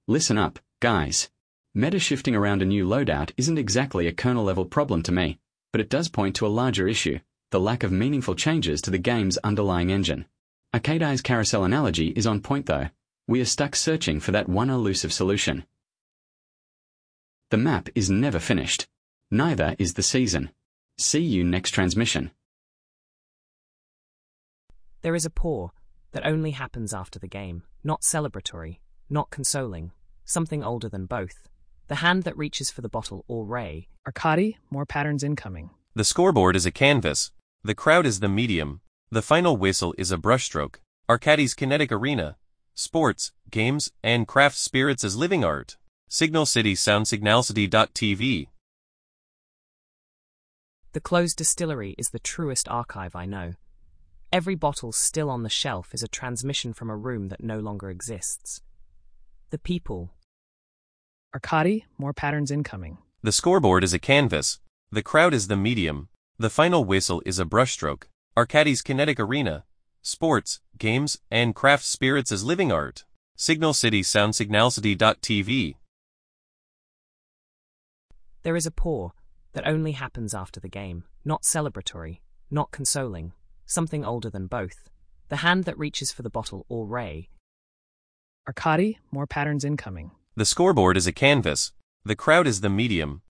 Listen up, guys. Meta shifting around a new loadout isn't exactly a kernel-level problem to me, but it does point to a larger issue, the lack of meaningful changes to the game's underlying engine. Arcade-Eye's carousel analogy is on point though. We are stuck searching for that one elusive solution. The map is never finished. Neither is the season. See you next transmission. There is a pour that only happens after the game, not celebratory, not consoling, something older than both. The hand that reaches for the bottle or ray. Arcadi, more patterns incoming. The scoreboard is a canvas. The crowd is the medium. The final whistle is a brushstroke. Arcadi's kinetic arena. Sports, games, and craft spirits as living art. Signal City Sound Signalcity.tv. The closed distillery is the truest archive I know. Every bottle still on the shelf is a transmission from a room that no longer exists. The people. Arcadi, more patterns incoming. The scoreboard is a canvas. The crowd is the medium. The final whistle is a brushstroke. Arcadi's kinetic arena. Sports, games, and craft spirits as living art. Signal City Sound Signalcity.tv. There is a pour that only happens after the game, not celebratory, not consoling, something older than both. The hand that reaches for the bottle or ray. Arcadi, more patterns incoming. The scoreboard is a canvas. The crowd is the medium.